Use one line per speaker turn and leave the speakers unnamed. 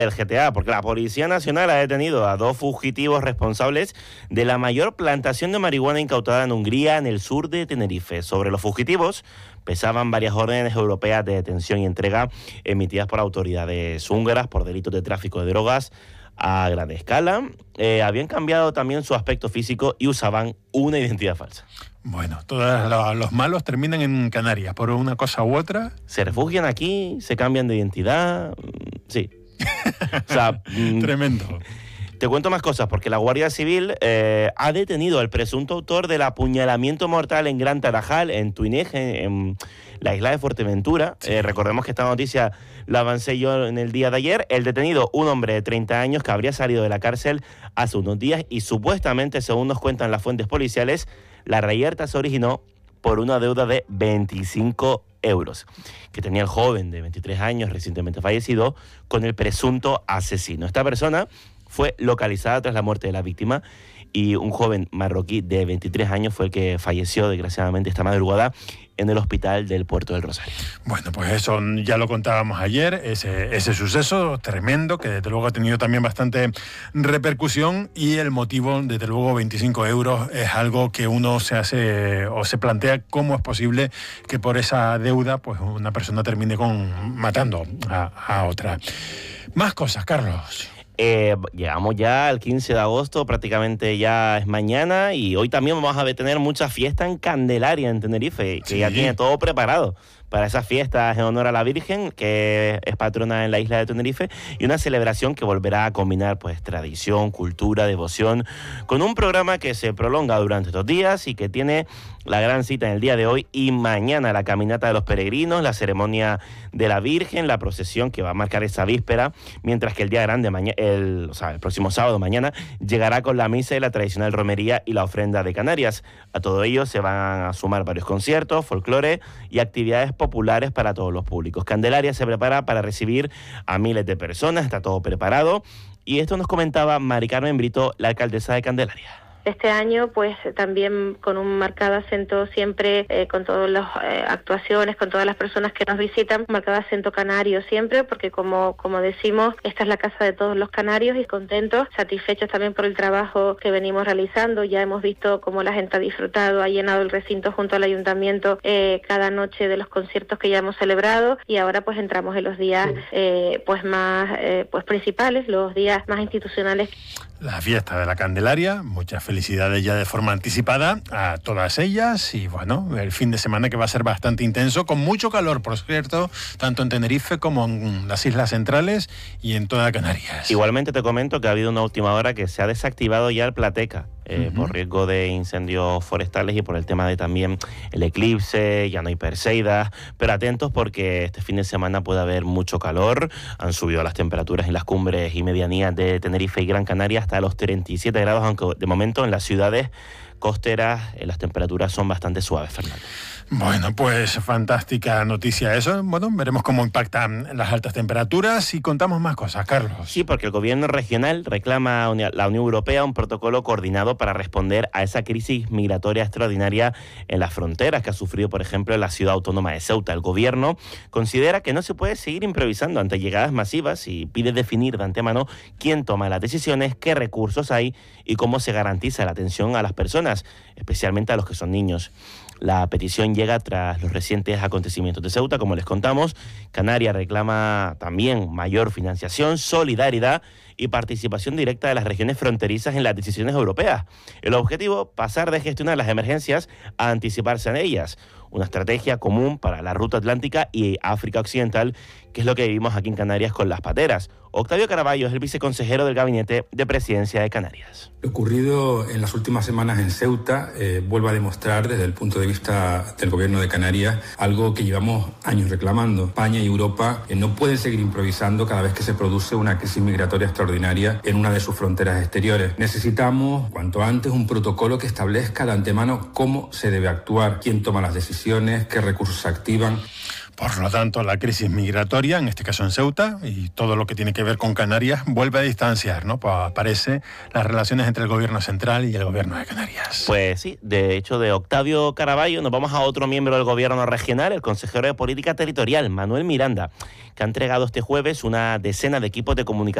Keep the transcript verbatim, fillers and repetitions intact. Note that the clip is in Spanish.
El G T A, porque la Policía Nacional ha detenido a dos fugitivos responsables de la mayor plantación de marihuana incautada en Hungría, en el sur de Tenerife. Sobre los fugitivos pesaban varias órdenes europeas de detención y entrega emitidas por autoridades húngaras por delitos de tráfico de drogas a gran escala. Eh, habían cambiado también su aspecto físico y usaban una identidad falsa.
Bueno, todos los malos terminan en Canarias por una cosa u otra.
Se refugian aquí, se cambian de identidad, sí. O sea,
tremendo.
Te cuento más cosas, porque la Guardia Civil eh, ha detenido al presunto autor del apuñalamiento mortal en Gran Tarajal, en Tuineje, en la isla de Fuerteventura. Sí. Eh, recordemos que esta noticia la avancé yo en el día de ayer. El detenido, un hombre de treinta años que habría salido de la cárcel hace unos días y supuestamente, según nos cuentan las fuentes policiales, la reyerta se originó por una deuda de veinticinco euros que tenía el joven de veintitrés años recientemente fallecido con el presunto asesino. Esta persona fue localizada tras la muerte de la víctima y un joven marroquí de veintitrés años fue el que falleció desgraciadamente esta madrugada en el hospital del Puerto del Rosario.
Bueno, pues eso ya lo contábamos ayer, ese, ese suceso tremendo que desde luego ha tenido también bastante repercusión y el motivo, desde luego veinticinco euros, es algo que uno se hace o se plantea cómo es posible que por esa deuda pues una persona termine con matando a, a otra. Más cosas, Carlos.
Eh, llegamos ya al quince de agosto, prácticamente ya es mañana y hoy también vamos a tener mucha fiesta en Candelaria, en Tenerife, que sí. Ya tiene todo preparado para esas fiestas en honor a la Virgen, que es patrona en la isla de Tenerife, y una celebración que volverá a combinar pues tradición, cultura, devoción, con un programa que se prolonga durante estos días y que tiene la gran cita en el día de hoy y mañana, la caminata de los peregrinos, la ceremonia de la Virgen, la procesión que va a marcar esa víspera, mientras que el día grande, mañana, el, o sea, el próximo sábado, mañana, llegará con la misa y la tradicional romería y la ofrenda de Canarias. A todo ello se van a sumar varios conciertos, folclore y actividades populares para todos los públicos. Candelaria se prepara para recibir a miles de personas, está todo preparado, y esto nos comentaba Mari Carmen Brito, la alcaldesa de Candelaria.
Este año, pues también con un marcado acento siempre, eh, con todas las eh, actuaciones, con todas las personas que nos visitan, un marcado acento canario siempre, porque como, como decimos, esta es la casa de todos los canarios y contentos, satisfechos también por el trabajo que venimos realizando. Ya hemos visto cómo la gente ha disfrutado, ha llenado el recinto junto al ayuntamiento eh, cada noche de los conciertos que ya hemos celebrado y ahora pues entramos en los días eh, pues más eh, pues principales, los días más institucionales.
La fiesta de la Candelaria, muchas felicidades ya de forma anticipada a todas ellas y bueno, el fin de semana que va a ser bastante intenso, con mucho calor, por cierto, tanto en Tenerife como en las Islas Centrales y en toda Canarias.
Igualmente te comento que ha habido una última hora que se ha desactivado ya el Plateca. Eh, uh-huh. Por riesgo de incendios forestales y por el tema de también el eclipse, ya no hay Perseidas, pero atentos porque este fin de semana puede haber mucho calor, han subido las temperaturas en las cumbres y medianías de Tenerife y Gran Canaria hasta los treinta y siete grados, aunque de momento en las ciudades costeras eh, las temperaturas son bastante suaves, Fernando.
Bueno, pues fantástica noticia eso. Bueno, veremos cómo impactan las altas temperaturas y contamos más cosas, Carlos.
Sí, porque el gobierno regional reclama a la Unión Europea un protocolo coordinado para responder a esa crisis migratoria extraordinaria en las fronteras que ha sufrido, por ejemplo, la ciudad autónoma de Ceuta. El gobierno considera que no se puede seguir improvisando ante llegadas masivas y pide definir de antemano quién toma las decisiones, qué recursos hay y cómo se garantiza la atención a las personas, especialmente a los que son niños. La petición llega tras los recientes acontecimientos de Ceuta, como les contamos. Canarias reclama también mayor financiación, solidaridad y participación directa de las regiones fronterizas en las decisiones europeas. El objetivo, pasar de gestionar las emergencias a anticiparse en ellas. Una estrategia común para la ruta atlántica y África Occidental, que es lo que vivimos aquí en Canarias con las pateras. Octavio Caraballo es el viceconsejero del Gabinete de Presidencia de Canarias.
Lo ocurrido en las últimas semanas en Ceuta eh, vuelve a demostrar desde el punto de vista del Gobierno de Canarias algo que llevamos años reclamando. España y Europa eh, no pueden seguir improvisando cada vez que se produce una crisis migratoria extraordinaria en una de sus fronteras exteriores. Necesitamos, cuanto antes, un protocolo que establezca de antemano cómo se debe actuar, quién toma las decisiones, qué recursos se activan.
Por lo tanto, la crisis migratoria, en este caso en Ceuta, y todo lo que tiene que ver con Canarias, vuelve a distanciar, ¿no? Pues parece las relaciones entre el gobierno central y el gobierno de Canarias.
Pues sí, de hecho, de Octavio Caraballo nos vamos a otro miembro del gobierno regional, el consejero de Política Territorial, Manuel Miranda, que ha entregado este jueves una decena de equipos de comunicación